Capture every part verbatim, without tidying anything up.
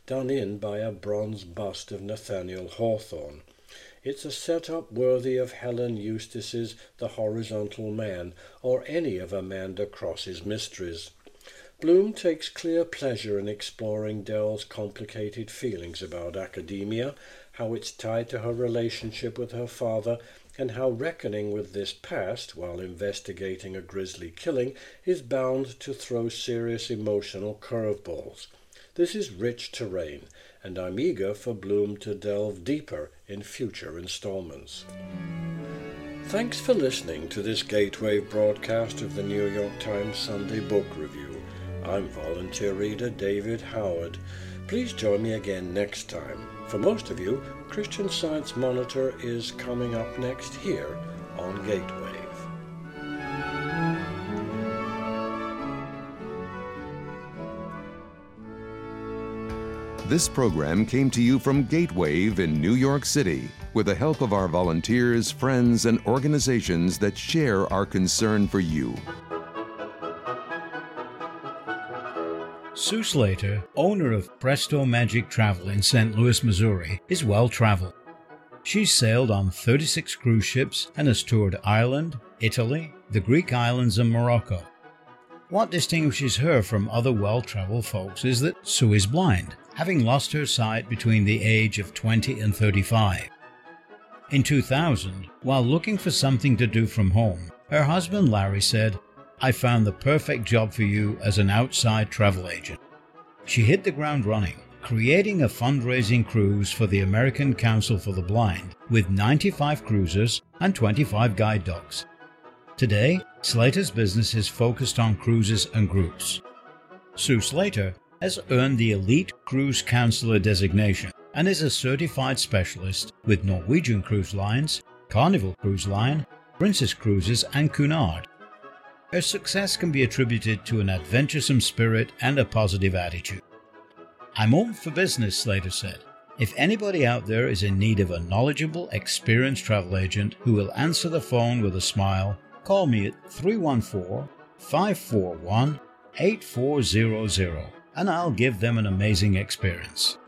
done in by a bronze bust of Nathaniel Hawthorne. It's a setup worthy of Helen Eustace's The Horizontal Man, or any of Amanda Cross's mysteries. Bloom takes clear pleasure in exploring Dell's complicated feelings about academia, how it's tied to her relationship with her father, and how reckoning with this past while investigating a grisly killing is bound to throw serious emotional curveballs. This is rich terrain, and I'm eager for Bloom to delve deeper in future installments. Thanks for listening to this Gateway broadcast of the New York Times Sunday Book Review. I'm volunteer reader David Howard. Please join me again next time. For most of you, Christian Science Monitor is coming up next here on Gateway. This program came to you from Gatewave in New York City with the help of our volunteers, friends, and organizations that share our concern for you. Sue Slater, owner of Presto Magic Travel in Saint Louis, Missouri, is well-traveled. She's sailed on thirty-six cruise ships and has toured Ireland, Italy, the Greek islands, and Morocco. What distinguishes her from other well-traveled folks is that Sue is blind, having lost her sight between the age of twenty and thirty-five. In two thousand, while looking for something to do from home, her husband Larry said, "I found the perfect job for you as an outside travel agent." She hit the ground running, creating a fundraising cruise for the American Council for the Blind with ninety-five cruisers and twenty-five guide dogs. Today, Slater's business is focused on cruises and groups. Sue Slater has earned the Elite Cruise Counselor designation and is a certified specialist with Norwegian Cruise Lines, Carnival Cruise Line, Princess Cruises, and Cunard. Her success can be attributed to an adventuresome spirit and a positive attitude. "I'm home for business," Slater said. "If anybody out there is in need of a knowledgeable, experienced travel agent who will answer the phone with a smile, call me at three one four, five four one, eight four zero zero and I'll give them an amazing experience."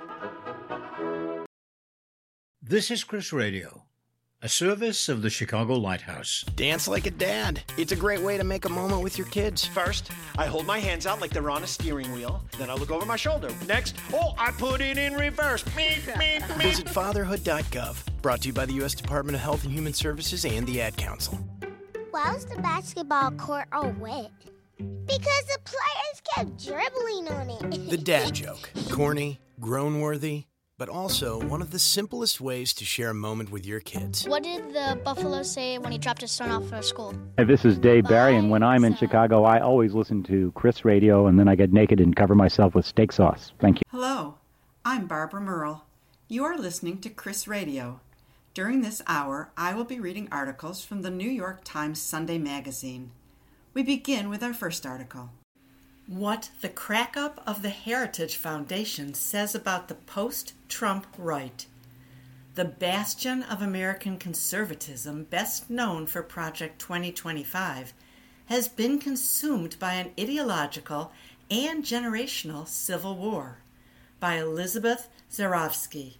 This is Chris Radio, a service of the Chicago Lighthouse. Dance like a dad. It's a great way to make a moment with your kids. First, I hold my hands out like they're on a steering wheel. Then I look over my shoulder. Next, oh, I put it in reverse. Meep, meep, meep. Visit fatherhood dot gov. Brought to you by the U S Department of Health and Human Services and the Ad Council. Why was the basketball court all wet? Because the players kept dribbling on it. The dad joke. Corny, groan-worthy, but also one of the simplest ways to share a moment with your kids. What did the buffalo say when he dropped his son off for school? Hey, this is Dave Barry, and when I'm in Chicago, I always listen to Chris Radio, and then I get naked and cover myself with steak sauce. Thank you. Hello, I'm Barbara Merle. You are listening to Chris Radio. During this hour, I will be reading articles from the New York Times Sunday Magazine. We begin with our first article. What the crack-up of the Heritage Foundation says about the post-Trump right. The bastion of American conservatism, best known for Project twenty twenty-five, has been consumed by an ideological and generational civil war. By Elizabeth Zarofsky.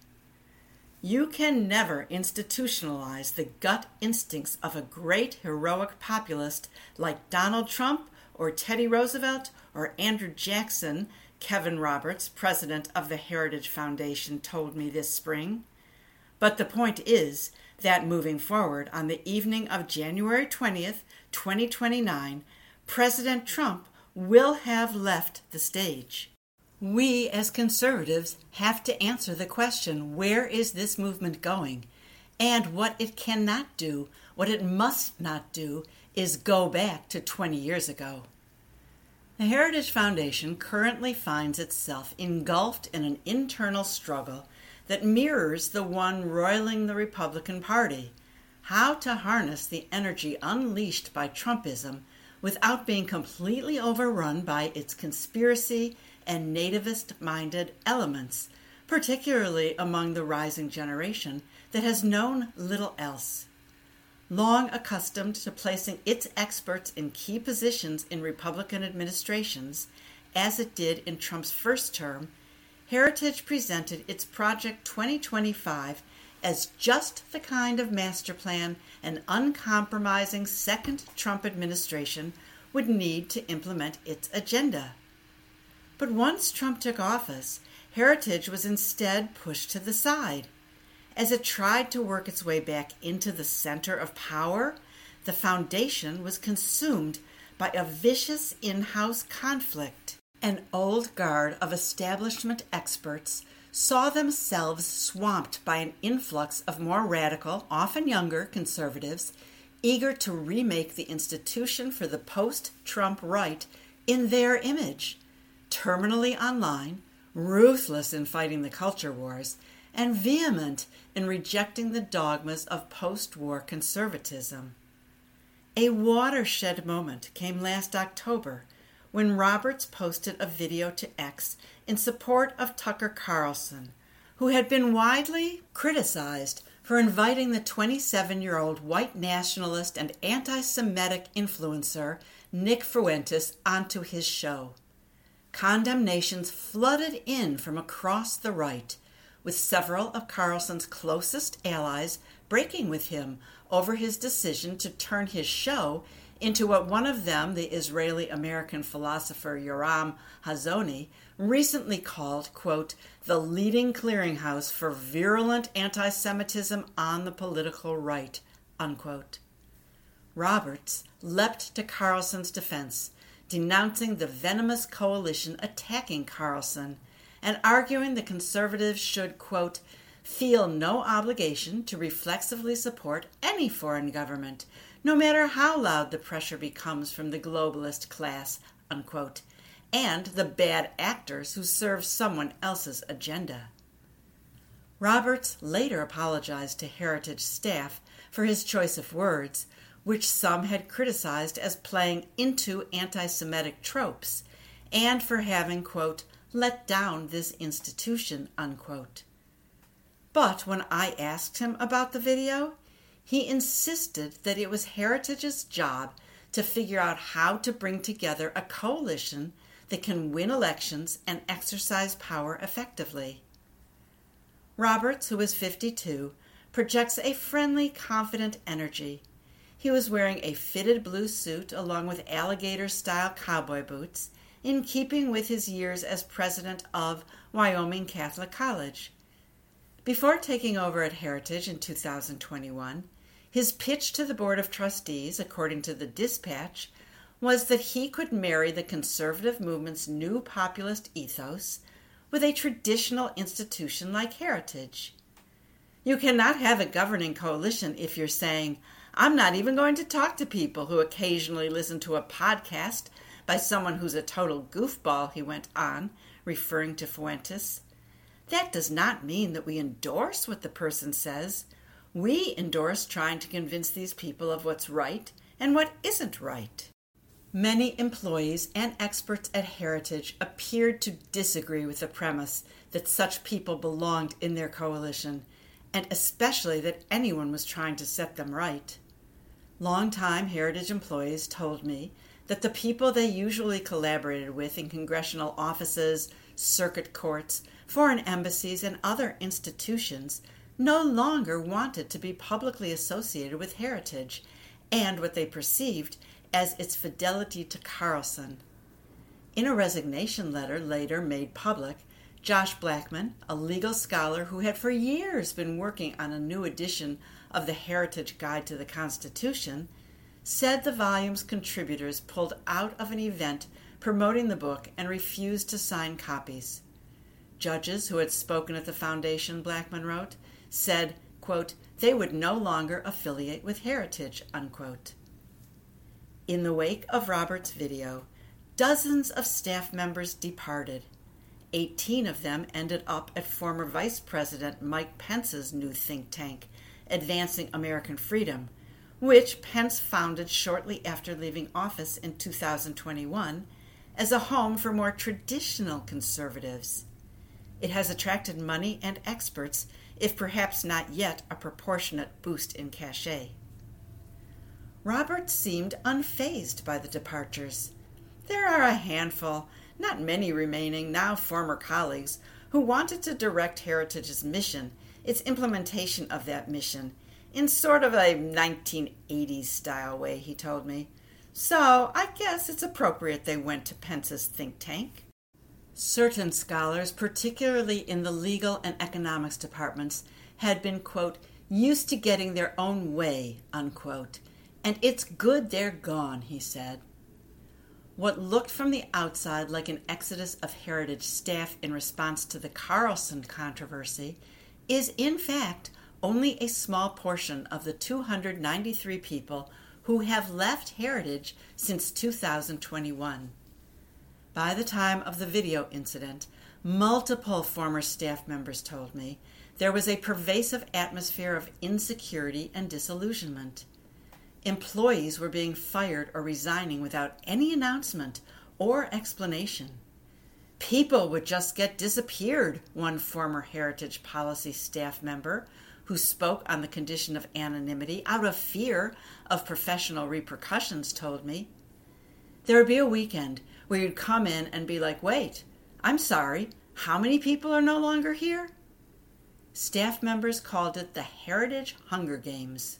You can never institutionalize the gut instincts of a great heroic populist like Donald Trump or Teddy Roosevelt or Andrew Jackson, Kevin Roberts, president of the Heritage Foundation, told me this spring. But the point is that moving forward on the evening of January twentieth, twenty twenty-nine, President Trump will have left the stage. We as conservatives have to answer the question, where is this movement going? And what it cannot do, what it must not do, is go back to twenty years ago. The Heritage Foundation currently finds itself engulfed in an internal struggle that mirrors the one roiling the Republican Party. How to harness the energy unleashed by Trumpism without being completely overrun by its conspiracy and nativist-minded elements, particularly among the rising generation that has known little else. Long accustomed to placing its experts in key positions in Republican administrations, as it did in Trump's first term, Heritage presented its Project twenty twenty-five as just the kind of master plan an uncompromising second Trump administration would need to implement its agenda. But once Trump took office, Heritage was instead pushed to the side. As it tried to work its way back into the center of power, the foundation was consumed by a vicious in-house conflict. An old guard of establishment experts saw themselves swamped by an influx of more radical, often younger, conservatives eager to remake the institution for the post-Trump right in their image, terminally online, ruthless in fighting the culture wars, and vehement in rejecting the dogmas of post-war conservatism. A watershed moment came last October when Roberts posted a video to X in support of Tucker Carlson, who had been widely criticized for inviting the twenty-seven-year-old white nationalist and anti-Semitic influencer Nick Fuentes onto his show. Condemnations flooded in from across the right, with several of Carlson's closest allies breaking with him over his decision to turn his show into what one of them, the Israeli-American philosopher Yoram Hazony, recently called, quote, the leading clearinghouse for virulent anti-Semitism on the political right, unquote. Roberts leapt to Carlson's defense, denouncing the venomous coalition attacking Carlson and arguing the conservatives should, quote, feel no obligation to reflexively support any foreign government, no matter how loud the pressure becomes from the globalist class, unquote, and the bad actors who serve someone else's agenda. Roberts later apologized to Heritage staff for his choice of words, which some had criticized as playing into anti-Semitic tropes, and for having, quote, let down this institution, unquote. But when I asked him about the video, he insisted that it was Heritage's job to figure out how to bring together a coalition that can win elections and exercise power effectively. Roberts, who is fifty-two, projects a friendly, confident energy. He was wearing a fitted blue suit along with alligator-style cowboy boots, in keeping with his years as president of Wyoming Catholic College. Before taking over at Heritage in two thousand twenty-one, his pitch to the Board of Trustees, according to the Dispatch, was that he could marry the conservative movement's new populist ethos with a traditional institution like Heritage. You cannot have a governing coalition if you're saying, I'm not even going to talk to people who occasionally listen to a podcast by someone who's a total goofball, he went on, referring to Fuentes. That does not mean that we endorse what the person says. We endorse trying to convince these people of what's right and what isn't right. Many employees and experts at Heritage appeared to disagree with the premise that such people belonged in their coalition, and especially that anyone was trying to set them right. Longtime Heritage employees told me that the people they usually collaborated with in congressional offices, circuit courts, foreign embassies, and other institutions no longer wanted to be publicly associated with Heritage and what they perceived as its fidelity to Carlson. In a resignation letter later made public, Josh Blackman, a legal scholar who had for years been working on a new edition of the Heritage Guide to the Constitution, said the volume's contributors pulled out of an event promoting the book and refused to sign copies. Judges who had spoken at the foundation, Blackman wrote, said, quote, they would no longer affiliate with Heritage, unquote. In the wake of Roberts' video, dozens of staff members departed. Eighteen of them ended up at former Vice President Mike Pence's new think tank, Advancing American Freedom, which Pence founded shortly after leaving office in two thousand twenty-one as a home for more traditional conservatives. It has attracted money and experts, if perhaps not yet a proportionate boost in cachet. Roberts seemed unfazed by the departures. There are a handful, not many remaining, now former colleagues, who wanted to direct Heritage's mission, its implementation of that mission, in sort of a nineteen eighties style way, he told me. So I guess it's appropriate they went to Pence's think tank. Certain scholars, particularly in the legal and economics departments, had been, quote, used to getting their own way, unquote, and it's good they're gone, he said. What looked from the outside like an exodus of Heritage staff in response to the Carlson controversy is, in fact, only a small portion of the two hundred ninety-three people who have left Heritage since two thousand twenty-one. By the time of the video incident, multiple former staff members told me there was a pervasive atmosphere of insecurity and disillusionment. Employees were being fired or resigning without any announcement or explanation. People would just get disappeared, one former Heritage policy staff member, who spoke on the condition of anonymity out of fear of professional repercussions, told me. There would be a weekend where you'd come in and be like, wait, I'm sorry, how many people are no longer here? Staff members called it the Heritage Hunger Games.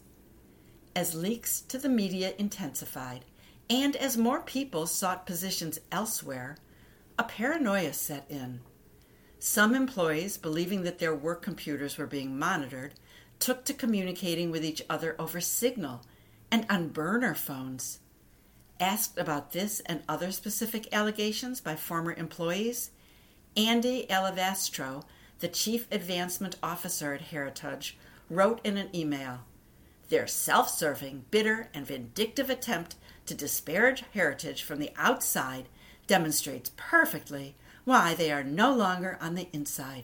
As leaks to the media intensified, and as more people sought positions elsewhere, a paranoia set in. Some employees, believing that their work computers were being monitored, took to communicating with each other over Signal and on burner phones. Asked about this and other specific allegations by former employees, Andy Alavastro, the Chief Advancement Officer at Heritage, wrote in an email, "Their self-serving, bitter, and vindictive attempt to disparage Heritage from the outside demonstrates perfectly why they are no longer on the inside."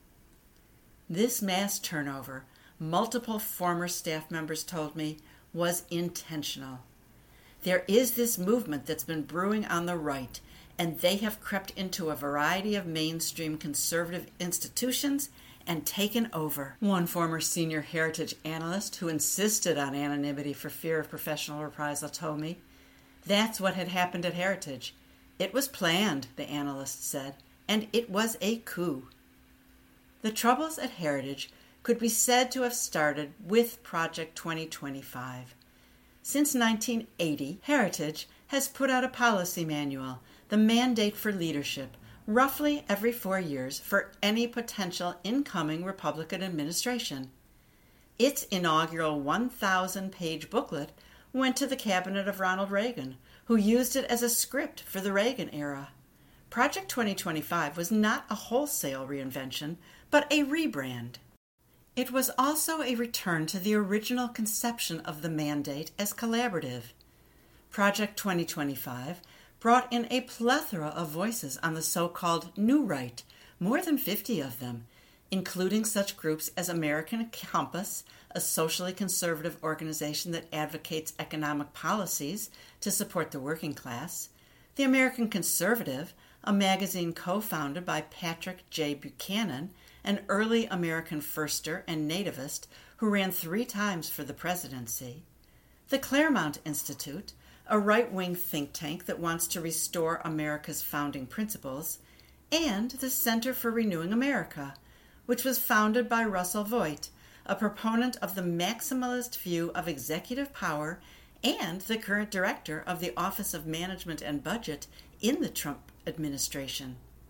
This mass turnover, multiple former staff members told me, was intentional. There is this movement that's been brewing on the right, and they have crept into a variety of mainstream conservative institutions and taken over. One former senior Heritage analyst who insisted on anonymity for fear of professional reprisal told me, that's what had happened at Heritage. It was planned, the analyst said, and it was a coup. The troubles at Heritage could be said to have started with Project twenty twenty-five. Since nineteen eighty, Heritage has put out a policy manual, the Mandate for Leadership, roughly every four years for any potential incoming Republican administration. Its inaugural one thousand page booklet went to the cabinet of Ronald Reagan, who used it as a script for the Reagan era. Project twenty twenty-five was not a wholesale reinvention, but a rebrand. It was also a return to the original conception of the mandate as collaborative. Project twenty twenty-five brought in a plethora of voices on the so-called New Right, more than fifty of them, including such groups as American Compass, a socially conservative organization that advocates economic policies to support the working class, the American Conservative, a magazine co-founded by Patrick J. Buchanan, an early American firster and nativist who ran three times for the presidency, the Claremont Institute, a right-wing think tank that wants to restore America's founding principles, and the Center for Renewing America, which was founded by Russell Voigt, a proponent of the maximalist view of executive power and the current director of the Office of Management and Budget in the Trump administration.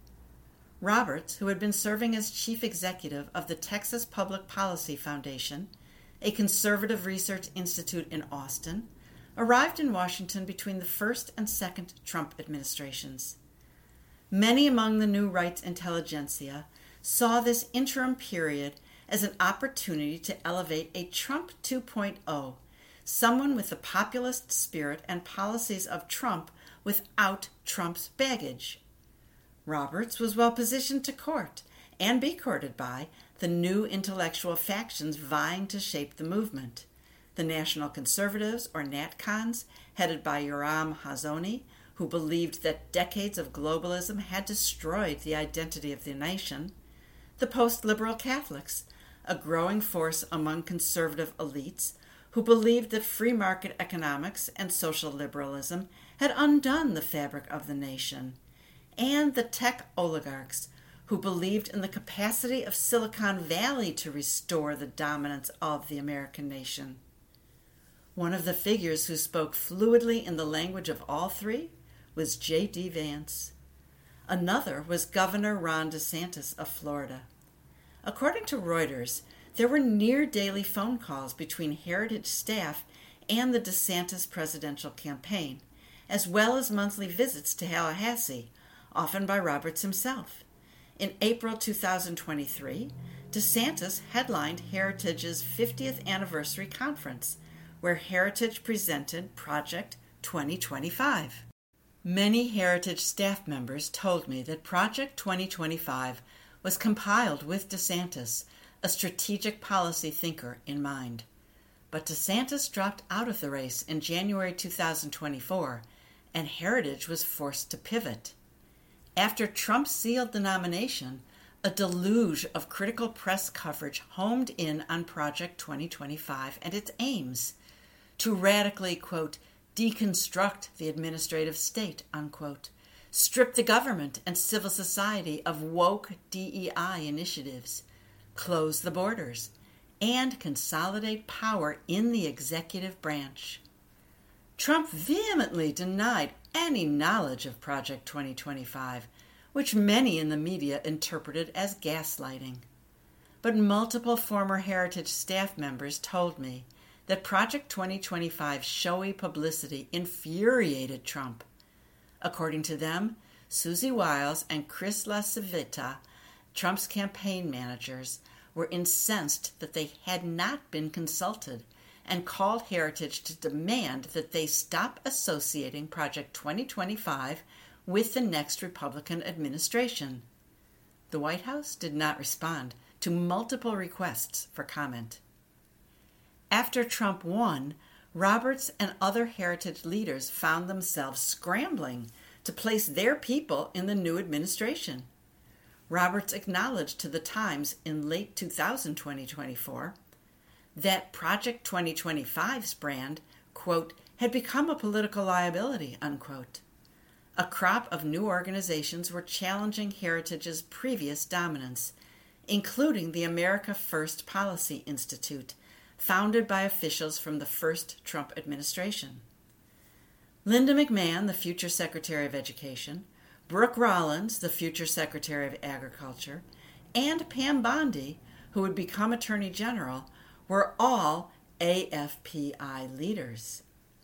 Roberts, who had been serving as chief executive of the Texas Public Policy Foundation, a conservative research institute in Austin, arrived in Washington between the first and second Trump administrations. Many among the New Right's intelligentsia saw this interim period as an opportunity to elevate a Trump two point oh, someone with the populist spirit and policies of Trump without Trump's baggage. Roberts was well positioned to court and be courted by the new intellectual factions vying to shape the movement. The National Conservatives, or NatCons, headed by Yoram Hazony, who believed that decades of globalism had destroyed the identity of the nation. The post-liberal Catholics, a growing force among conservative elites who believed that free market economics and social liberalism had undone the fabric of the nation. And the tech oligarchs, who believed in the capacity of Silicon Valley to restore the dominance of the American nation. One of the figures who spoke fluidly in the language of all three was J D Vance. Another was Governor Ron DeSantis of Florida. According to Reuters, there were near-daily phone calls between Heritage staff and the DeSantis presidential campaign, as well as monthly visits to Tallahassee, often by Roberts himself. In April two thousand twenty-three, DeSantis headlined Heritage's fiftieth anniversary conference, where Heritage presented Project twenty twenty-five. Many Heritage staff members told me that Project twenty twenty-five was compiled with DeSantis, a strategic policy thinker, in mind. But DeSantis dropped out of the race in January two thousand twenty-four, and Heritage was forced to pivot. After Trump sealed the nomination, a deluge of critical press coverage homed in on Project twenty twenty-five and its aims to radically, quote, deconstruct the administrative state, unquote, strip the government and civil society of woke D E I initiatives, close the borders, and consolidate power in the executive branch. Trump vehemently denied any knowledge of Project twenty twenty-five, which many in the media interpreted as gaslighting. But multiple former Heritage staff members told me that Project twenty twenty-five's showy publicity infuriated Trump. According to them, Susie Wiles and Chris LaCivita, Trump's campaign managers, were incensed that they had not been consulted and called Heritage to demand that they stop associating Project twenty twenty-five with the next Republican administration. The White House did not respond to multiple requests for comment. After Trump won, Roberts and other Heritage leaders found themselves scrambling to place their people in the new administration. Roberts acknowledged to the Times in late two thousand twenty-four that Project twenty twenty-five's brand, quote, had become a political liability, unquote. A crop of new organizations were challenging Heritage's previous dominance, including the America First Policy Institute, founded by officials from the first Trump administration. Linda McMahon, the future Secretary of Education, Brooke Rollins, the future Secretary of Agriculture, and Pam Bondi, who would become Attorney General, were all A F P I leaders.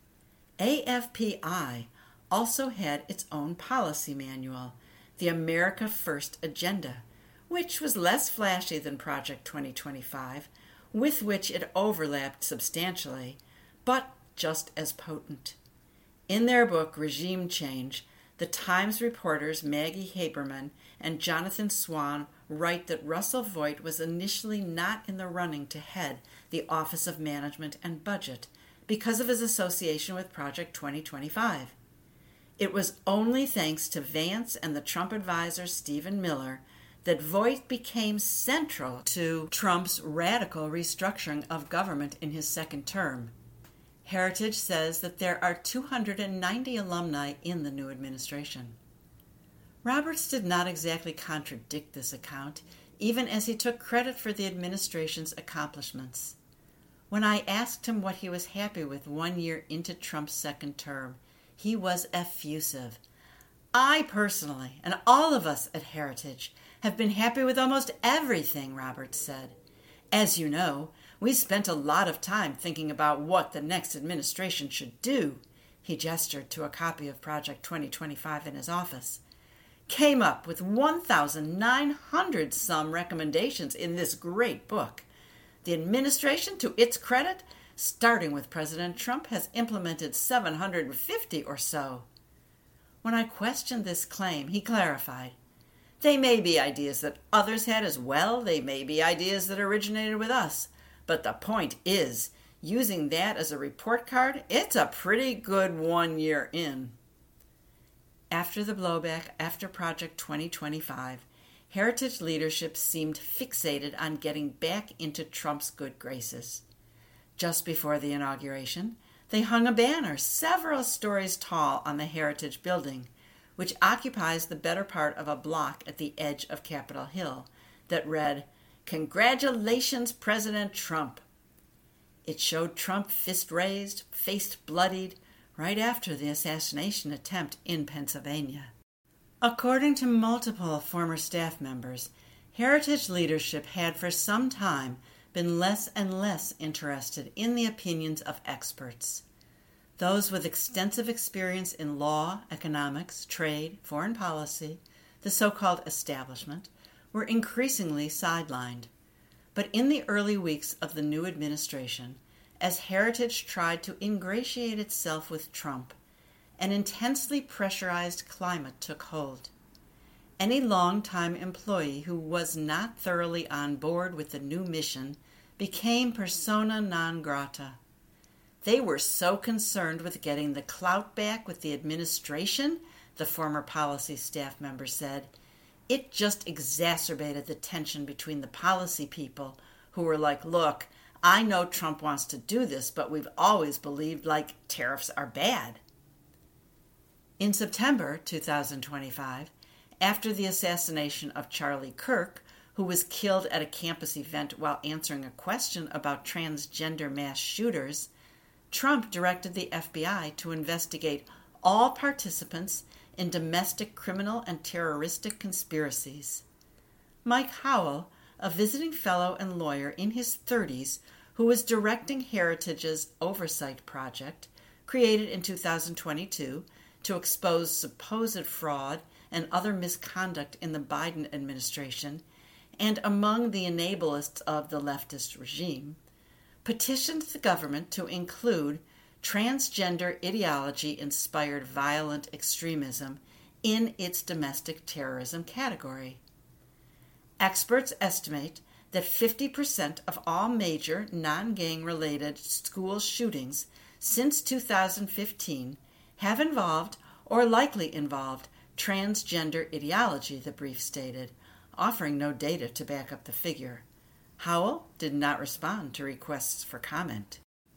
A F P I also had its own policy manual, the America First Agenda, which was less flashy than Project twenty twenty-five, with which it overlapped substantially, but just as potent. In their book, Regime Change, the Times reporters Maggie Haberman and Jonathan Swan write that Russell Voigt was initially not in the running to head the Office of Management and Budget because of his association with Project twenty twenty-five. It was only thanks to Vance and the Trump advisor Stephen Miller that Voigt became central to Trump's radical restructuring of government in his second term. Heritage says that there are two hundred ninety alumni in the new administration. Roberts did not exactly contradict this account, even as he took credit for the administration's accomplishments. When I asked him what he was happy with one year into Trump's second term, he was effusive. I personally, and all of us at Heritage, have been happy with almost everything, Roberts said. As you know, we spent a lot of time thinking about what the next administration should do. He gestured to a copy of Project twenty twenty-five in his office. Came up with one thousand nine hundred some recommendations in this great book. The administration, to its credit, starting with President Trump, has implemented seven hundred fifty or so. When I questioned this claim, he clarified. They may be ideas that others had as well. They may be ideas that originated with us. But the point is, using that as a report card, it's a pretty good one year in. After the blowback after Project twenty twenty-five, Heritage leadership seemed fixated on getting back into Trump's good graces. Just before the inauguration, they hung a banner several stories tall on the Heritage building, which occupies the better part of a block at the edge of Capitol Hill, that read, "Congratulations, President Trump." It showed Trump fist raised, face bloodied, right after the assassination attempt in Pennsylvania. According to multiple former staff members, Heritage leadership had for some time been less and less interested in the opinions of experts. Those with extensive experience in law, economics, trade, foreign policy, the so-called establishment, were increasingly sidelined. But in the early weeks of the new administration, as Heritage tried to ingratiate itself with Trump, an intensely pressurized climate took hold. Any long-time employee who was not thoroughly on board with the new mission became persona non grata. They were so concerned with getting the clout back with the administration, the former policy staff member said, it just exacerbated the tension between the policy people who were like, look, I know Trump wants to do this, but we've always believed, like, tariffs are bad. In September two thousand twenty-five, after the assassination of Charlie Kirk, who was killed at a campus event while answering a question about transgender mass shooters, Trump directed the F B I to investigate all participants in domestic criminal and terroristic conspiracies. Mike Howell, a visiting fellow and lawyer in his thirties who was directing Heritage's Oversight Project, created in two thousand twenty-two to expose supposed fraud and other misconduct in the Biden administration and among the enablers of the leftist regime, petitioned the government to include transgender ideology-inspired violent extremism in its domestic terrorism category. Experts estimate that fifty percent of all major non-gang-related school shootings since two thousand fifteen have involved or likely involved transgender ideology, the brief stated, offering no data to back up the figure. Howell did not respond to requests for comment.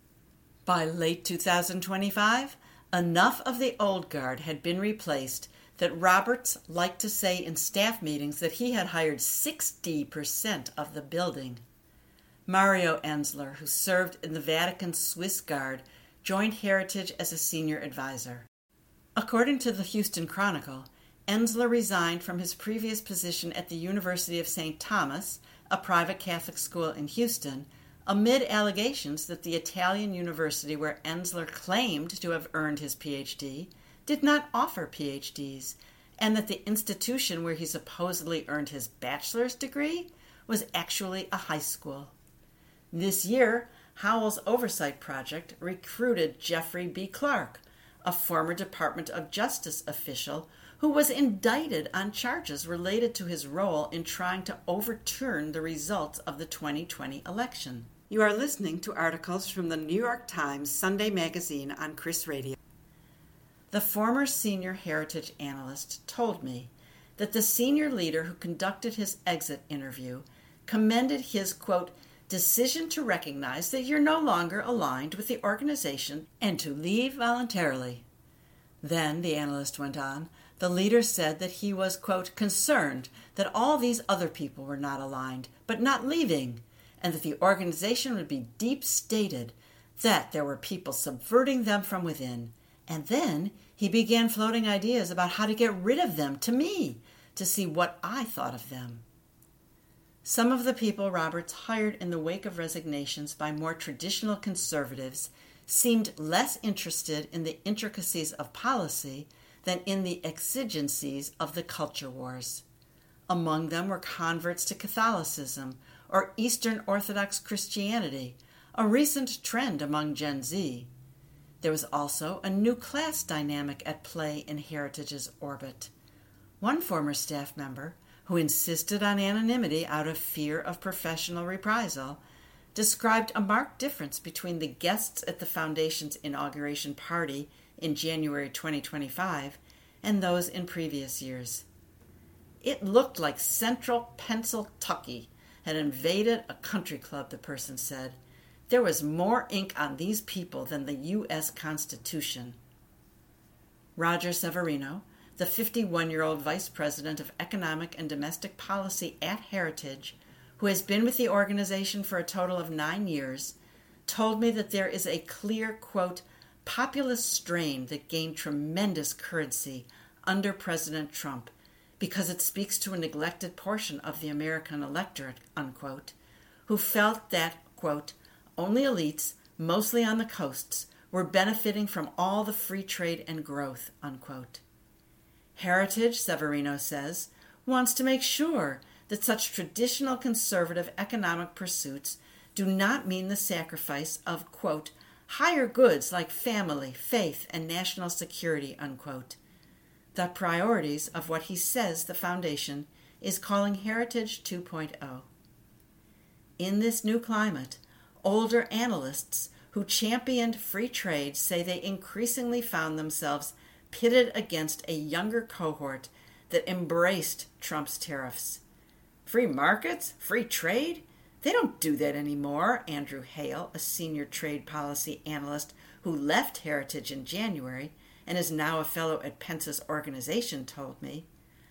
By late two thousand twenty-five, enough of the old guard had been replaced that Roberts liked to say in staff meetings that he had hired sixty percent of the building. Mario Enzler, who served in the Vatican's Swiss Guard, joined Heritage as a senior advisor. According to the Houston Chronicle, Enzler resigned from his previous position at the University of Saint Thomas, a private Catholic school in Houston, amid allegations that the Italian university where Enzler claimed to have earned his P H D did not offer P H Ds, and that the institution where he supposedly earned his bachelor's degree was actually a high school. This year, Howell's Oversight Project recruited Jeffrey B. Clark, a former Department of Justice official who was indicted on charges related to his role in trying to overturn the results of the twenty twenty election. You are listening to articles from the New York Times Sunday Magazine on Chris Radio. The former senior Heritage analyst told me that the senior leader who conducted his exit interview commended his, quote, decision to recognize that you're no longer aligned with the organization and to leave voluntarily. Then, the analyst went on, the leader said that he was, quote, concerned that all these other people were not aligned, but not leaving, and that the organization would be deep-stated, that there were people subverting them from within. And then he began floating ideas about how to get rid of them to me, to see what I thought of them. Some of the people Roberts hired in the wake of resignations by more traditional conservatives seemed less interested in the intricacies of policy than in the exigencies of the culture wars. Among them were converts to Catholicism or Eastern Orthodox Christianity, a recent trend among Gen Z. There was also a new class dynamic at play in Heritage's orbit. One former staff member, who insisted on anonymity out of fear of professional reprisal, described a marked difference between the guests at the Foundation's inauguration party in January twenty twenty-five and those in previous years. It looked like Central Pennsyltucky had invaded a country club, the person said. There was more ink on these people than the U S Constitution. Roger Severino, the fifty-one-year-old vice president of economic and domestic policy at Heritage, who has been with the organization for a total of nine years, told me that there is a clear, quote, populist strain that gained tremendous currency under President Trump because it speaks to a neglected portion of the American electorate, unquote, who felt that, quote, only elites, mostly on the coasts, were benefiting from all the free trade and growth, unquote. Heritage, Severino says, wants to make sure that such traditional conservative economic pursuits do not mean the sacrifice of, quote, higher goods like family, faith, and national security, unquote. The priorities of what he says the foundation is calling Heritage two point oh. In this new climate, older analysts who championed free trade say they increasingly found themselves pitted against a younger cohort that embraced Trump's tariffs. Free markets? Free trade? They don't do that anymore, Andrew Hale, a senior trade policy analyst who left Heritage in January and is now a fellow at Pence's organization, told me.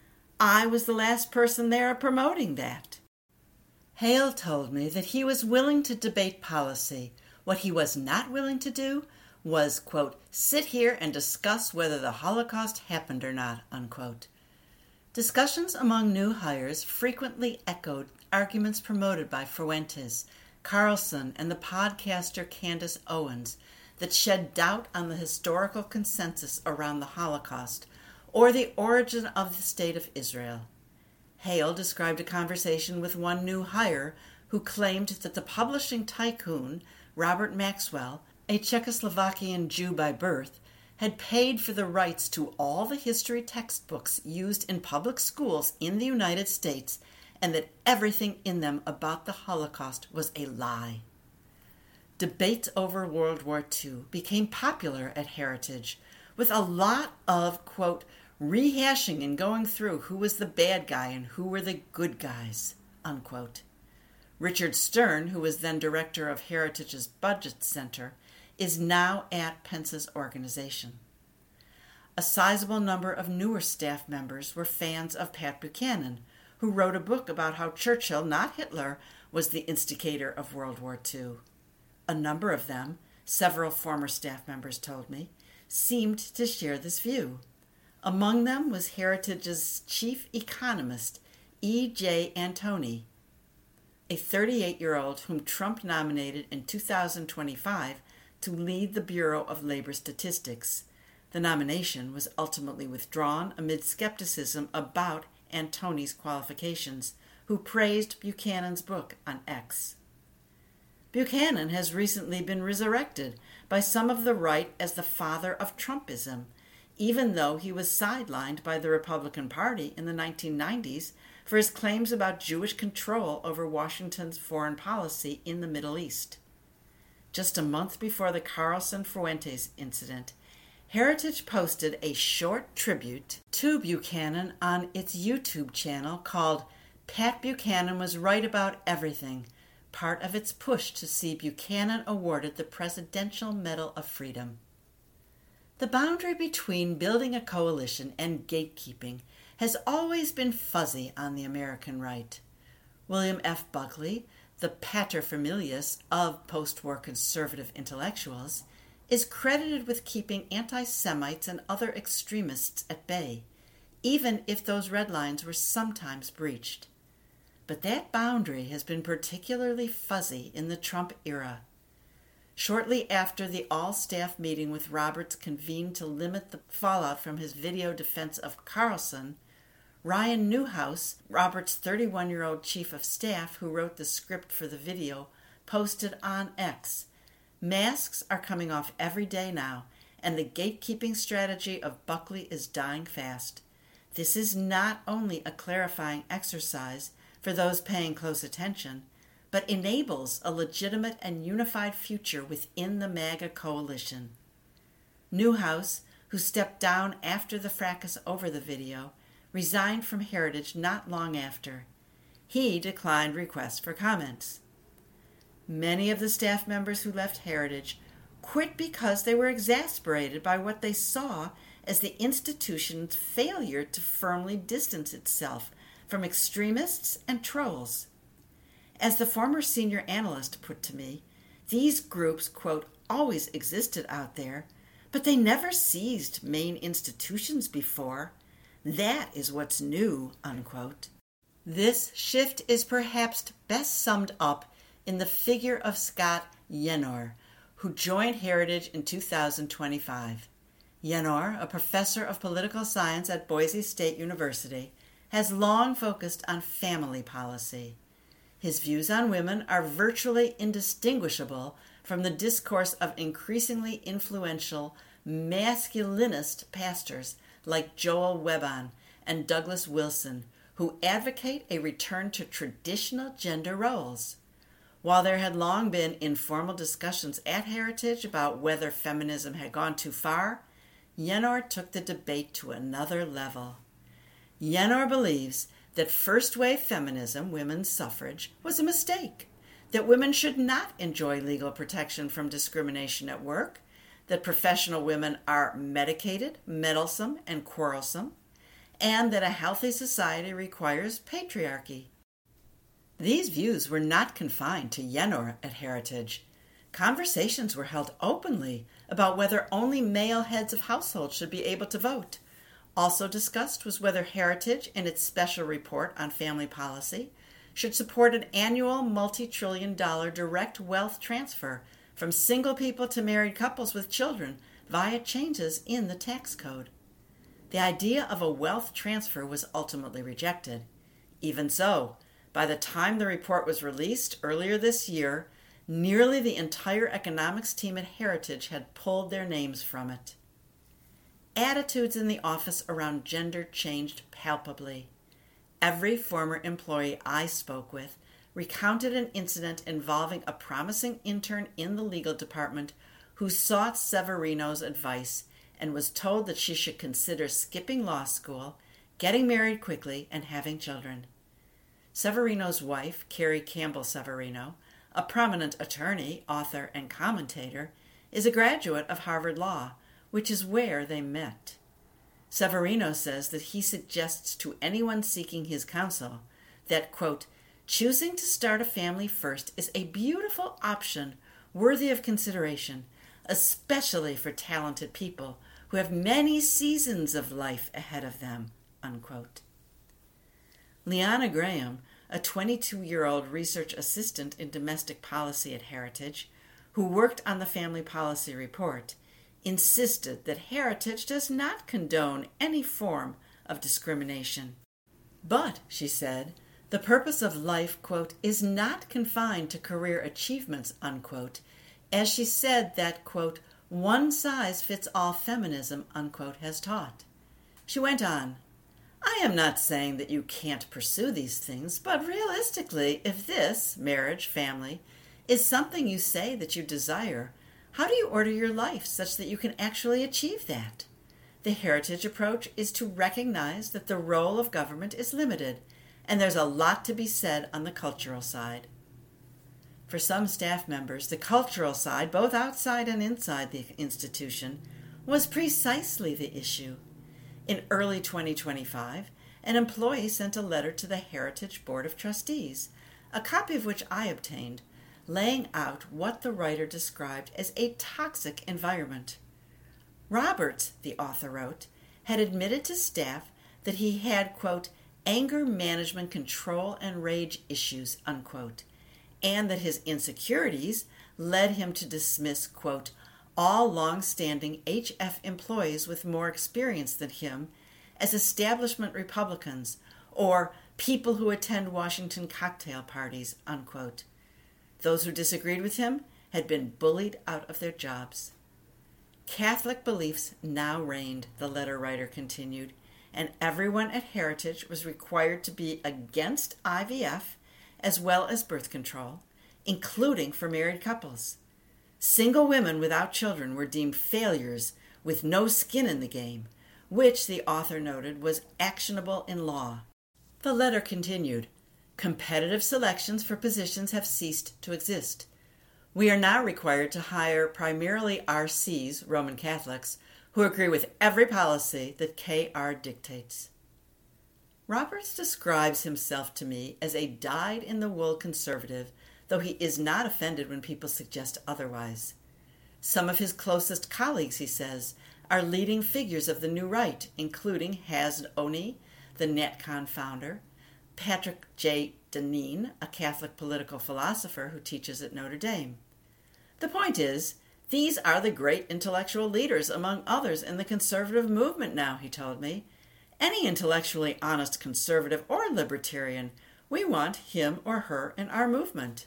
I was the last person there promoting that. Hale told me that he was willing to debate policy. What he was not willing to do was, quote, sit here and discuss whether the Holocaust happened or not, unquote. Discussions among new hires frequently echoed arguments promoted by Fuentes, Carlson, and the podcaster Candace Owens that shed doubt on the historical consensus around the Holocaust or the origin of the State of Israel. Hale described a conversation with one new hire who claimed that the publishing tycoon, Robert Maxwell, a Czechoslovakian Jew by birth, had paid for the rights to all the history textbooks used in public schools in the United States, and that everything in them about the Holocaust was a lie. Debates over World War Two became popular at Heritage, with a lot of, quote, rehashing and going through who was the bad guy and who were the good guys, unquote. Richard Stern, who was then director of Heritage's Budget Center, is now at Pence's organization. A sizable number of newer staff members were fans of Pat Buchanan, who wrote a book about how Churchill, not Hitler, was the instigator of World War Two. A number of them, several former staff members told me, seemed to share this view. Among them was Heritage's chief economist, E J Antoni, a thirty-eight-year-old whom Trump nominated in two thousand twenty-five to lead the Bureau of Labor Statistics. The nomination was ultimately withdrawn amid skepticism about Antoni's qualifications, who praised Buchanan's book on X. Buchanan has recently been resurrected by some of the right as the father of Trumpism, even though he was sidelined by the Republican Party in the nineteen nineties for his claims about Jewish control over Washington's foreign policy in the Middle East. Just a month before the Carlson-Fuentes incident, Heritage posted a short tribute to Buchanan on its YouTube channel called Pat Buchanan Was Right About Everything, part of its push to see Buchanan awarded the Presidential Medal of Freedom. The boundary between building a coalition and gatekeeping has always been fuzzy on the American right. William F. Buckley, the paterfamilias of post-war conservative intellectuals, is credited with keeping anti-Semites and other extremists at bay, even if those red lines were sometimes breached. But that boundary has been particularly fuzzy in the Trump era. Shortly after the all-staff meeting with Roberts convened to limit the fallout from his video defense of Carlson, Ryan Newhouse, Roberts' thirty-one-year-old chief of staff who wrote the script for the video, posted on X, "Masks are coming off every day now, and the gatekeeping strategy of Buckley is dying fast. This is not only a clarifying exercise for those paying close attention, but enables a legitimate and unified future within the MAGA coalition." Newhouse, who stepped down after the fracas over the video, resigned from Heritage not long after. He declined requests for comments. Many of the staff members who left Heritage quit because they were exasperated by what they saw as the institution's failure to firmly distance itself from extremists and trolls. As the former senior analyst put to me, these groups, quote, always existed out there, but they never seized main institutions before. That is what's new, unquote. This shift is perhaps best summed up in the figure of Scott Yenor, who joined Heritage in two thousand twenty-five. Yenor, a professor of political science at Boise State University, has long focused on family policy. His views on women are virtually indistinguishable from the discourse of increasingly influential masculinist pastors like Joel Webon and Douglas Wilson, who advocate a return to traditional gender roles. While there had long been informal discussions at Heritage about whether feminism had gone too far, Yenor took the debate to another level. Yenor believes that first-wave feminism, women's suffrage, was a mistake, that women should not enjoy legal protection from discrimination at work, that professional women are medicated, meddlesome, and quarrelsome, and that a healthy society requires patriarchy. These views were not confined to Yenor at Heritage. Conversations were held openly about whether only male heads of households should be able to vote. Also discussed was whether Heritage, in its special report on family policy, should support an annual multi-trillion dollar direct wealth transfer from single people to married couples with children via changes in the tax code. The idea of a wealth transfer was ultimately rejected. Even so, by the time the report was released earlier this year, nearly the entire economics team at Heritage had pulled their names from it. Attitudes in the office around gender changed palpably. Every former employee I spoke with recounted an incident involving a promising intern in the legal department who sought Severino's advice and was told that she should consider skipping law school, getting married quickly, and having children. Severino's wife, Carrie Campbell Severino, a prominent attorney, author, and commentator, is a graduate of Harvard Law, which is where they met. Severino says that he suggests to anyone seeking his counsel that, quote, choosing to start a family first is a beautiful option worthy of consideration, especially for talented people who have many seasons of life ahead of them, unquote. Leanna Graham, a twenty-two-year-old research assistant in domestic policy at Heritage, who worked on the family policy report, insisted that Heritage does not condone any form of discrimination. But, she said, the purpose of life, quote, is not confined to career achievements, unquote, as she said that, quote, one-size-fits-all feminism, unquote, has taught. She went on, I am not saying that you can't pursue these things, but realistically, if this, marriage, family, is something you say that you desire, how do you order your life such that you can actually achieve that? The Heritage approach is to recognize that the role of government is limited, and there's a lot to be said on the cultural side. For some staff members, the cultural side, both outside and inside the institution, was precisely the issue. In early twenty twenty-five, an employee sent a letter to the Heritage Board of Trustees, a copy of which I obtained, laying out what the writer described as a toxic environment. Roberts, the author wrote, had admitted to staff that he had, quote, anger management control and rage issues, unquote, and that his insecurities led him to dismiss, quote, all long-standing H F employees with more experience than him as establishment Republicans or people who attend Washington cocktail parties, unquote. Those who disagreed with him had been bullied out of their jobs. Catholic beliefs now reigned, the letter writer continued, and everyone at Heritage was required to be against I V F as well as birth control, including for married couples. Single women without children were deemed failures with no skin in the game, which, the author noted, was actionable in law. The letter continued, competitive selections for positions have ceased to exist. We are now required to hire primarily R Cs, Roman Catholics, who agree with every policy that K R dictates. Roberts describes himself to me as a dyed-in-the-wool conservative, though he is not offended when people suggest otherwise. Some of his closest colleagues, he says, are leading figures of the new right, including Haz Oni, the NatCon founder, Patrick J. Deneen, a Catholic political philosopher who teaches at Notre Dame. The point is, these are the great intellectual leaders, among others, in the conservative movement now, he told me. Any intellectually honest conservative or libertarian, we want him or her in our movement.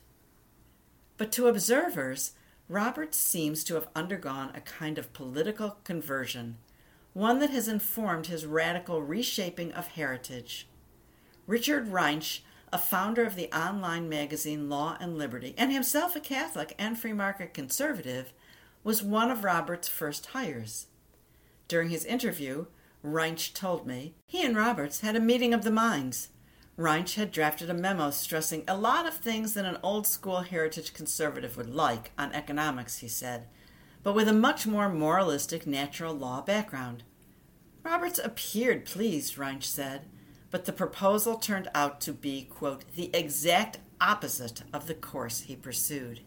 But to observers, Roberts seems to have undergone a kind of political conversion, one that has informed his radical reshaping of heritage. Richard Reinsch, a founder of the online magazine Law and Liberty, and himself a Catholic and free market conservative, was one of Roberts' first hires. During his interview, Reinsch told me he and Roberts had a meeting of the minds. Reinsch had drafted a memo stressing a lot of things that an old-school heritage conservative would like on economics, he said, but with a much more moralistic natural law background. Roberts appeared pleased, Reinsch said, but the proposal turned out to be, quote, the exact opposite of the course he pursued.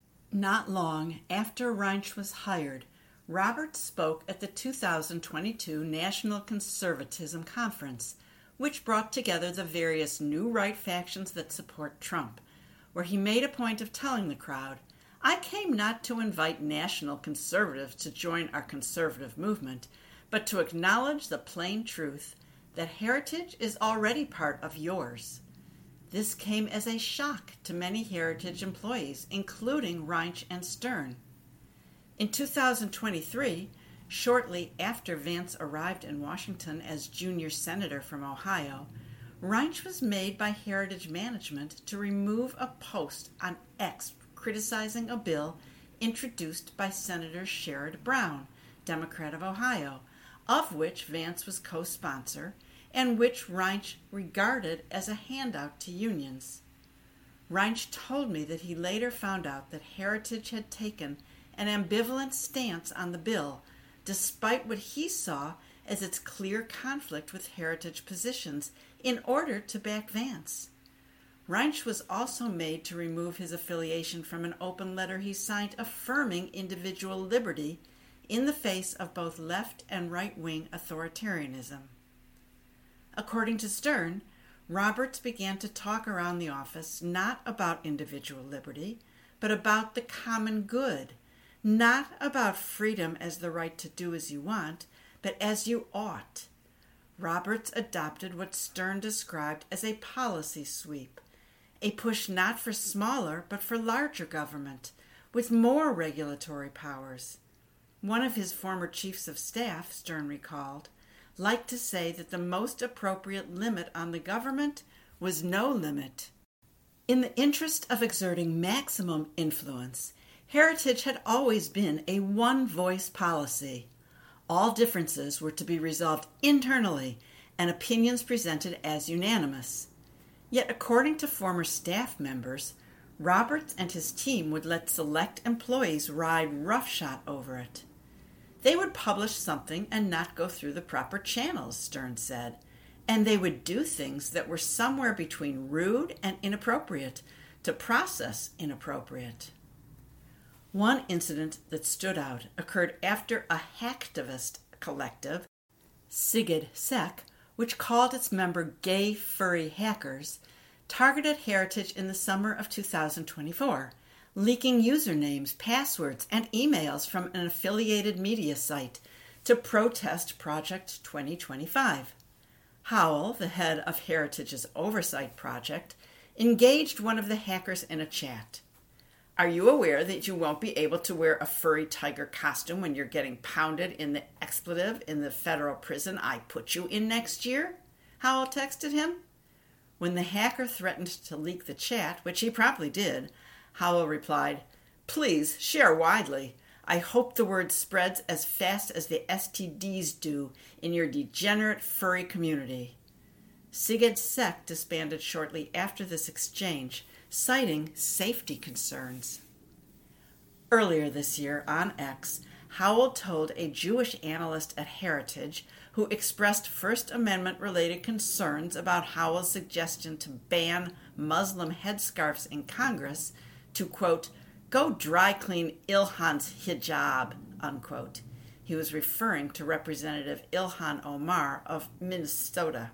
Not long after Reinsch was hired, Roberts spoke at the two thousand twenty-two National Conservatism Conference, which brought together the various new right factions that support Trump, where he made a point of telling the crowd, I came not to invite national conservatives to join our conservative movement, but to acknowledge the plain truth that heritage is already part of yours. This came as a shock to many heritage employees, including Reinsch and Stern. In two thousand twenty-three, shortly after Vance arrived in Washington as junior senator from Ohio, Reinsch was made by Heritage Management to remove a post on X criticizing a bill introduced by Senator Sherrod Brown, Democrat of Ohio, of which Vance was co-sponsor and which Reinsch regarded as a handout to unions. Reinsch told me that he later found out that Heritage had taken an ambivalent stance on the bill, despite what he saw as its clear conflict with heritage positions, in order to back Vance. Reinsch was also made to remove his affiliation from an open letter he signed affirming individual liberty in the face of both left and right-wing authoritarianism. According to Stern, Roberts began to talk around the office not about individual liberty, but about the common good, not about freedom as the right to do as you want, but as you ought. Roberts adopted what Stern described as a policy sweep, a push not for smaller but for larger government, with more regulatory powers. One of his former chiefs of staff, Stern recalled, liked to say that the most appropriate limit on the government was no limit. In the interest of exerting maximum influence, Heritage had always been a one-voice policy. All differences were to be resolved internally and opinions presented as unanimous. Yet, according to former staff members, Roberts and his team would let select employees ride roughshod over it. They would publish something and not go through the proper channels, Stern said, and they would do things that were somewhere between rude and inappropriate to process inappropriate. One incident that stood out occurred after a hacktivist collective, Sigid Sec, which called its member Gay Furry Hackers, targeted Heritage in the summer of two thousand twenty-four, leaking usernames, passwords, and emails from an affiliated media site to protest Project twenty twenty-five. Howell, the head of Heritage's Oversight Project, engaged one of the hackers in a chat. Are you aware that you won't be able to wear a furry tiger costume when you're getting pounded in the expletive in the federal prison I put you in next year? Howell texted him. When the hacker threatened to leak the chat, which he promptly did, Howell replied, Please share widely. I hope the word spreads as fast as the S T Ds do in your degenerate furry community. Sigid Sec disbanded shortly after this exchange, citing safety concerns. Earlier this year, on X, Howell told a Jewish analyst at Heritage who expressed First Amendment-related concerns about Howell's suggestion to ban Muslim headscarves in Congress to, quote, go dry clean Ilhan's hijab, unquote. He was referring to Representative Ilhan Omar of Minnesota.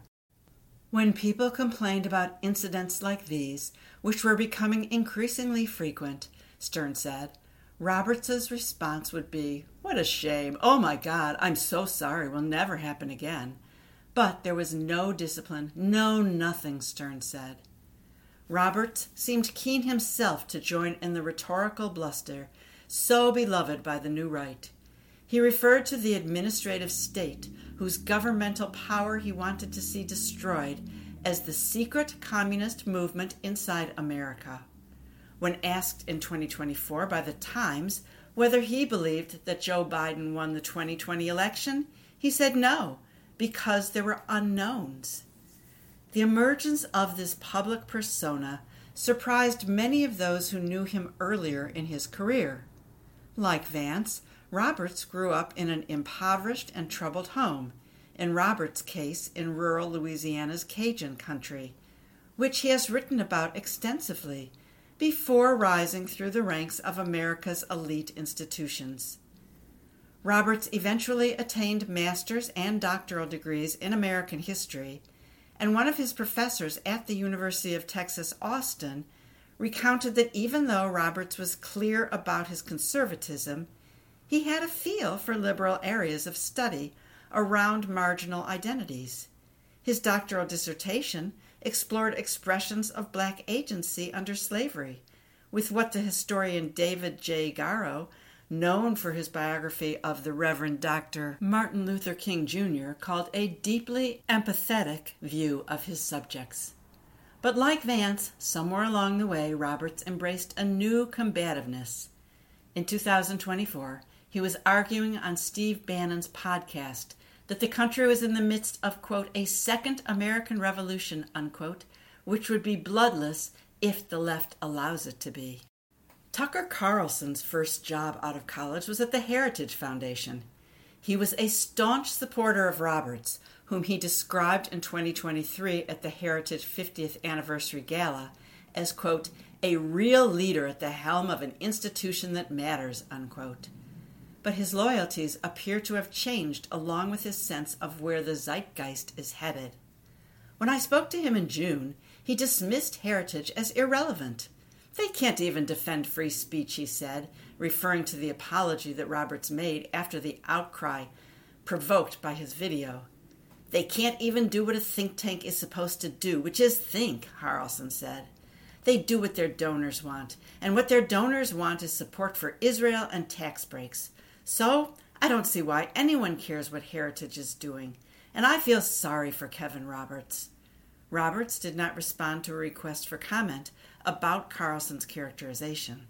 When people complained about incidents like these, which were becoming increasingly frequent, Stern said, Roberts' response would be, what a shame. Oh my God, I'm so sorry. Will never happen again. But there was no discipline, no nothing, Stern said. Roberts seemed keen himself to join in the rhetorical bluster, so beloved by the new right. He referred to the administrative state, whose governmental power he wanted to see destroyed, as the secret communist movement inside America. When asked in twenty twenty-four by The Times whether he believed that Joe Biden won the twenty twenty election, he said no, because there were unknowns. The emergence of this public persona surprised many of those who knew him earlier in his career. Like Vance, Roberts grew up in an impoverished and troubled home, in Roberts' case in rural Louisiana's Cajun country, which he has written about extensively, before rising through the ranks of America's elite institutions. Roberts eventually attained master's and doctoral degrees in American history, and one of his professors at the University of Texas, Austin, recounted that even though Roberts was clear about his conservatism, he had a feel for liberal areas of study around marginal identities. His doctoral dissertation explored expressions of black agency under slavery, with what the historian David J. Garrow, known for his biography of the Reverend Doctor Martin Luther King Junior, called a deeply empathetic view of his subjects. But like Vance, somewhere along the way, Roberts embraced a new combativeness. In two thousand twenty-four, he was arguing on Steve Bannon's podcast that the country was in the midst of, quote, a second American Revolution, unquote, which would be bloodless if the left allows it to be. Tucker Carlson's first job out of college was at the Heritage Foundation. He was a staunch supporter of Roberts, whom he described in twenty twenty-three at the Heritage fiftieth Anniversary Gala as, quote, a real leader at the helm of an institution that matters, unquote. But his loyalties appear to have changed along with his sense of where the zeitgeist is headed. When I spoke to him in June, he dismissed Heritage as irrelevant. They can't even defend free speech, he said, referring to the apology that Roberts made after the outcry provoked by his video. They can't even do what a think tank is supposed to do, which is think, Carlson said. They do what their donors want, and what their donors want is support for Israel and tax breaks. So, I don't see why anyone cares what Heritage is doing, and I feel sorry for Kevin Roberts. Roberts did not respond to a request for comment about Carlson's characterization.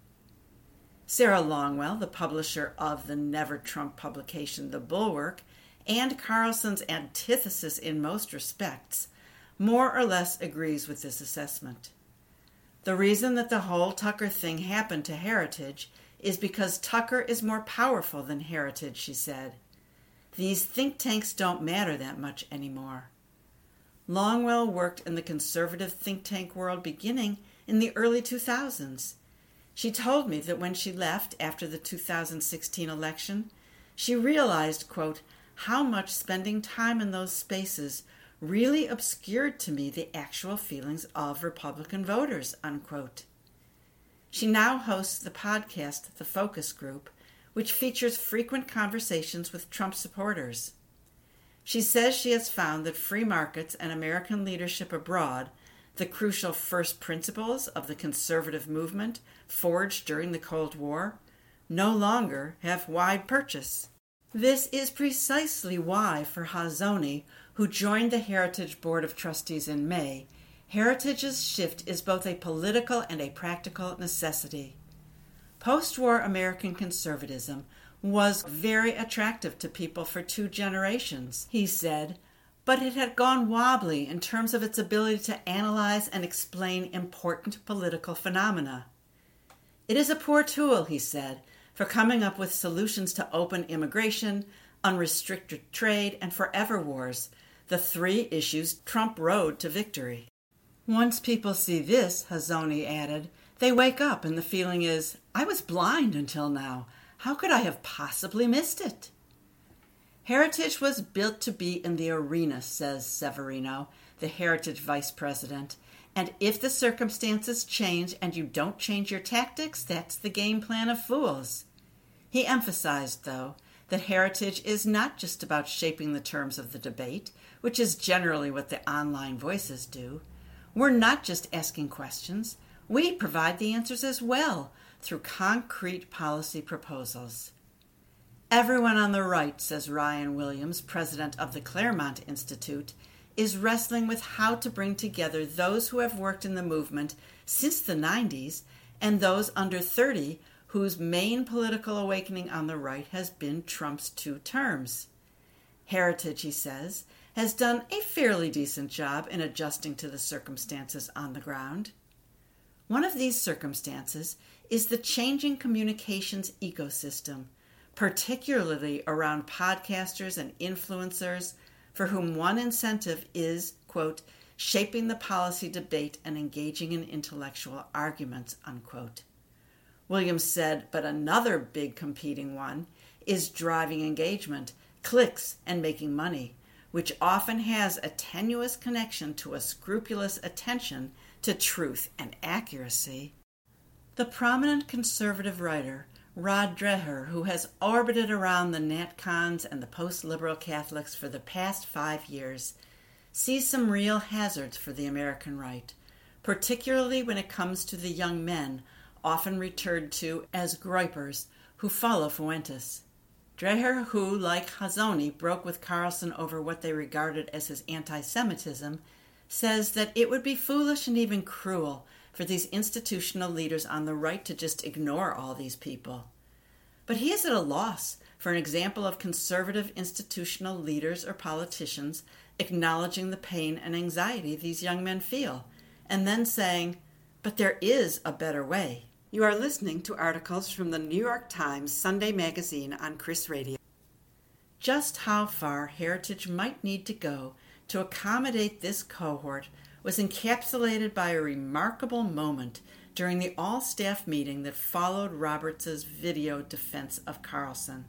Sarah Longwell, the publisher of the Never-Trump publication The Bulwark, and Carlson's antithesis in most respects, more or less agrees with this assessment. The reason that the whole Tucker thing happened to Heritage is because Tucker is more powerful than Heritage, she said. These think tanks don't matter that much anymore. Longwell worked in the conservative think tank world beginning in the early two thousands. She told me that when she left after the two thousand sixteen election, she realized, quote, how much spending time in those spaces really obscured to me the actual feelings of Republican voters, unquote. She now hosts the podcast The Focus Group, which features frequent conversations with Trump supporters. She says she has found that free markets and American leadership abroad, the crucial first principles of the conservative movement forged during the Cold War, no longer have wide purchase. This is precisely why, for Hazony, who joined the Heritage Board of Trustees in May, Heritage's shift is both a political and a practical necessity. Post-war American conservatism was very attractive to people for two generations, he said, but it had gone wobbly in terms of its ability to analyze and explain important political phenomena. It is a poor tool, he said, for coming up with solutions to open immigration, unrestricted trade, and forever wars, the three issues Trump rode to victory. Once people see this, Hazony added, they wake up and the feeling is, I was blind until now. How could I have possibly missed it? Heritage was built to be in the arena, says Severino, the Heritage vice president. And if the circumstances change and you don't change your tactics, that's the game plan of fools. He emphasized, though, that Heritage is not just about shaping the terms of the debate, which is generally what the online voices do. We're not just asking questions. We provide the answers as well through concrete policy proposals. Everyone on the right, says Ryan Williams, president of the Claremont Institute, is wrestling with how to bring together those who have worked in the movement since the nineties and those under thirty whose main political awakening on the right has been Trump's two terms. Heritage, he says, has done a fairly decent job in adjusting to the circumstances on the ground. One of these circumstances is the changing communications ecosystem, particularly around podcasters and influencers, for whom one incentive is, quote, shaping the policy debate and engaging in intellectual arguments, unquote. Williams said, but another big competing one is driving engagement, clicks, and making money, which often has a tenuous connection to a scrupulous attention to truth and accuracy. The prominent conservative writer Rod Dreher, who has orbited around the NatCons and the post-liberal Catholics for the past five years, sees some real hazards for the American right, particularly when it comes to the young men, often referred to as groypers, who follow Fuentes. Dreher, who, like Hazony, broke with Carlson over what they regarded as his anti-Semitism, says that it would be foolish and even cruel for these institutional leaders on the right to just ignore all these people. But he is at a loss for an example of conservative institutional leaders or politicians acknowledging the pain and anxiety these young men feel, and then saying, but there is a better way. You are listening to articles from the New York Times Sunday Magazine on Chris Radio. Just how far Heritage might need to go to accommodate this cohort was encapsulated by a remarkable moment during the all-staff meeting that followed Roberts' video defense of Carlson.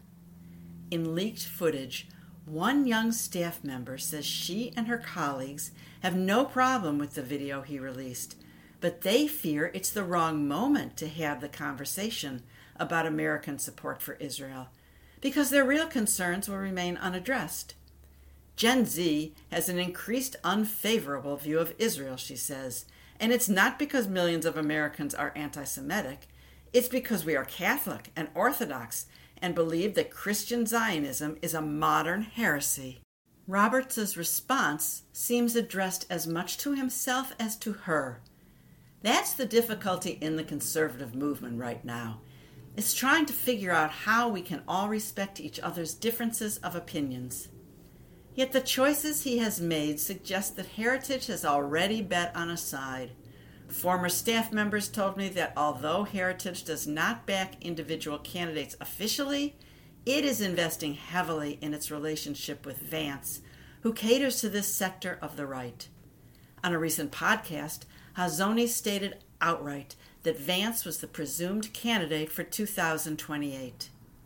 In leaked footage, one young staff member says she and her colleagues have no problem with the video he released, but they fear it's the wrong moment to have the conversation about American support for Israel, because their real concerns will remain unaddressed. Gen Z has an increased unfavorable view of Israel, she says, and it's not because millions of Americans are anti-Semitic. It's because we are Catholic and Orthodox and believe that Christian Zionism is a modern heresy. Roberts' response seems addressed as much to himself as to her. That's the difficulty in the conservative movement right now. It's trying to figure out how we can all respect each other's differences of opinions. Yet the choices he has made suggest that Heritage has already bet on a side. Former staff members told me that although Heritage does not back individual candidates officially, it is investing heavily in its relationship with Vance, who caters to this sector of the right. On a recent podcast, Hazony stated outright that Vance was the presumed candidate for two thousand twenty-eight.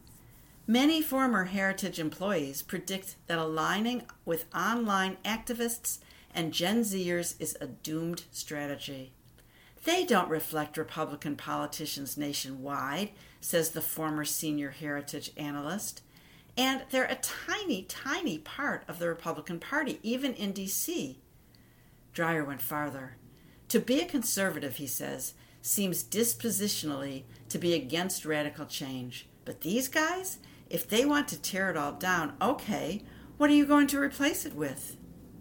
Many former Heritage employees predict that aligning with online activists and Gen Zers is a doomed strategy. They don't reflect Republican politicians nationwide, says the former senior Heritage analyst, and they're a tiny, tiny part of the Republican Party, even in D C Dreyer went farther. To be a conservative, he says, seems dispositionally to be against radical change. But these guys, if they want to tear it all down, okay, what are you going to replace it with?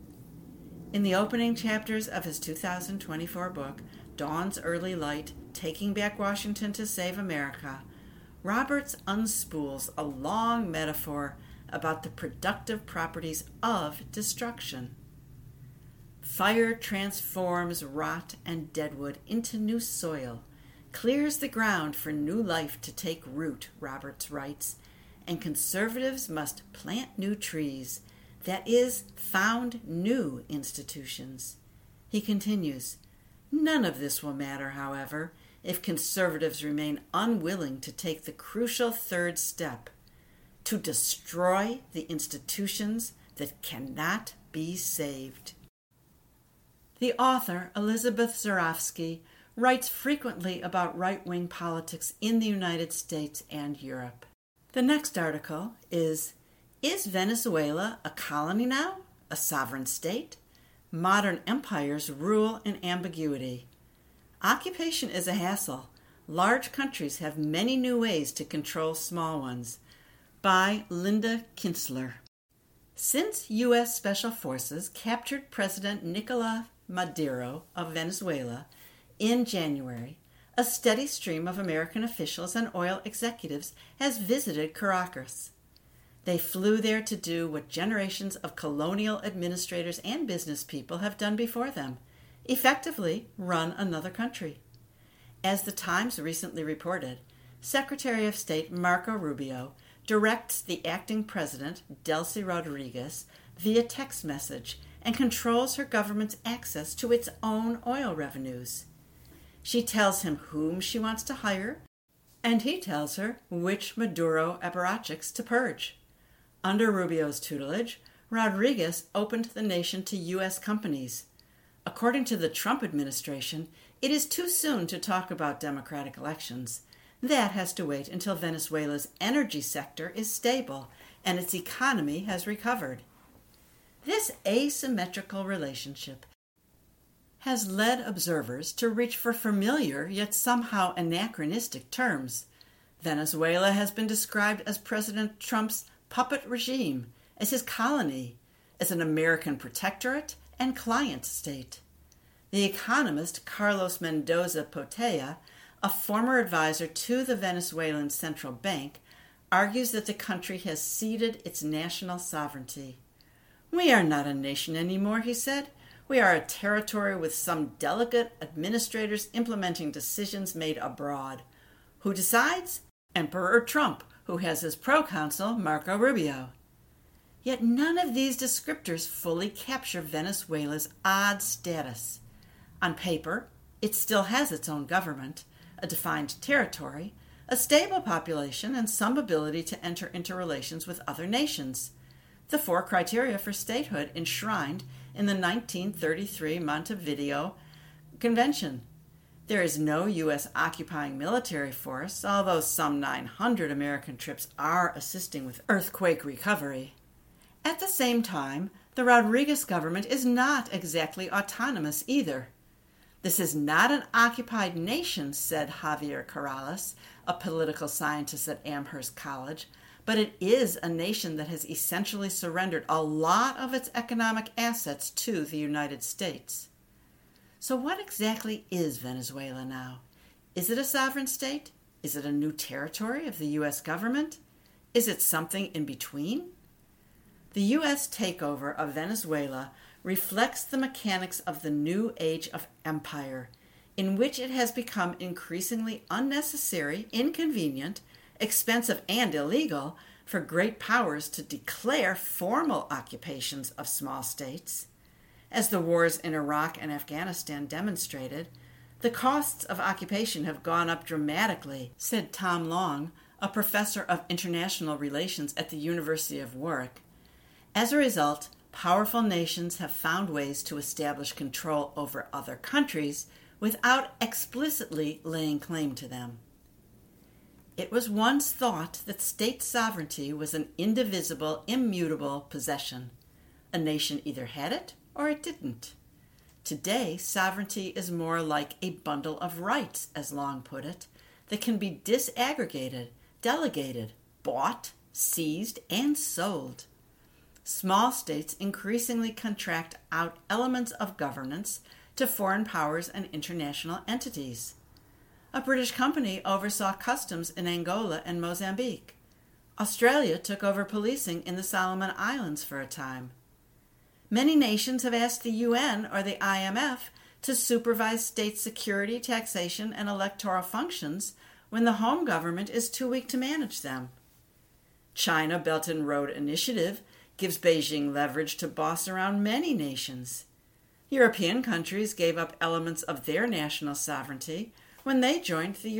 In the opening chapters of his two thousand twenty-four book, Dawn's Early Light, Taking Back Washington to Save America, Roberts unspools a long metaphor about the productive properties of destruction. Fire transforms rot and deadwood into new soil, clears the ground for new life to take root, Roberts writes, and conservatives must plant new trees, that is, found new institutions. He continues, none of this will matter, however, if conservatives remain unwilling to take the crucial third step, to destroy the institutions that cannot be saved. The author, Elizabeth Zurawski, writes frequently about right-wing politics in the United States and Europe. The next article is, Is Venezuela a colony now? A sovereign state? Modern empires rule in ambiguity. Occupation is a hassle. Large countries have many new ways to control small ones. By Linda Kintzler. Since U S Special Forces captured President Nicolás Maduro of Venezuela in January, a steady stream of American officials and oil executives has visited Caracas. They flew there to do what generations of colonial administrators and business people have done before them, effectively run another country. As the Times recently reported, Secretary of State Marco Rubio directs the acting president, Delcy Rodriguez, via text message and controls her government's access to its own oil revenues. She tells him whom she wants to hire, and he tells her which Maduro apparatchiks to purge. Under Rubio's tutelage, Rodriguez opened the nation to U S companies. According to the Trump administration, it is too soon to talk about democratic elections. That has to wait until Venezuela's energy sector is stable and its economy has recovered. This asymmetrical relationship has led observers to reach for familiar yet somehow anachronistic terms. Venezuela has been described as President Trump's puppet regime, as his colony, as an American protectorate and client state. The economist Carlos Mendoza Potea, a former advisor to the Venezuelan Central Bank, argues that the country has ceded its national sovereignty. We are not a nation anymore, he said. We are a territory with some delegate administrators implementing decisions made abroad. Who decides? Emperor Trump, who has his proconsul, Marco Rubio. Yet none of these descriptors fully capture Venezuela's odd status. On paper, it still has its own government, a defined territory, a stable population, and some ability to enter into relations with other nations. The four criteria for statehood enshrined in the nineteen thirty-three Montevideo Convention. There is no U S occupying military force, although some nine hundred American troops are assisting with earthquake recovery. At the same time, the Rodriguez government is not exactly autonomous either. This is not an occupied nation, said Javier Corrales, a political scientist at Amherst College, but it is a nation that has essentially surrendered a lot of its economic assets to the United States. So what exactly is Venezuela now? Is it a sovereign state? Is it a new territory of the U S government? Is it something in between? The U S takeover of Venezuela reflects the mechanics of the new age of empire, in which it has become increasingly unnecessary, inconvenient, expensive, and illegal for great powers to declare formal occupations of small states. As the wars in Iraq and Afghanistan demonstrated, the costs of occupation have gone up dramatically, said Tom Long, a professor of international relations at the University of Warwick. As a result, powerful nations have found ways to establish control over other countries without explicitly laying claim to them. It was once thought that state sovereignty was an indivisible, immutable possession. A nation either had it or it didn't. Today, sovereignty is more like a bundle of rights, as Long put it, that can be disaggregated, delegated, bought, seized, and sold. Small states increasingly contract out elements of governance to foreign powers and international entities. A British company oversaw customs in Angola and Mozambique. Australia took over policing in the Solomon Islands for a time. Many nations have asked the U N or the I M F to supervise state security, taxation, and electoral functions when the home government is too weak to manage them. China Belt and Road Initiative gives Beijing leverage to boss around many nations. European countries gave up elements of their national sovereignty when they joined the